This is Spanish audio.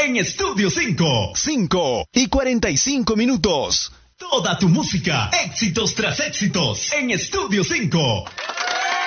en Estudio 5. 5:45. Toda tu música, éxitos tras éxitos, en Estudio 5.